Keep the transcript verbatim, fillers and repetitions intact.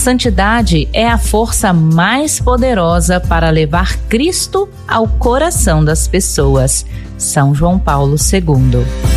santidade é a força mais poderosa para levar Cristo ao coração das pessoas. São João Paulo segundo.